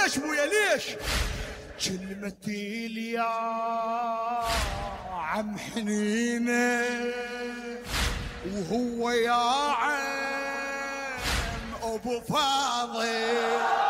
ليش بويا ليش؟ كلمتي لي يا عم حنينه وهو يا عم ابو فاضل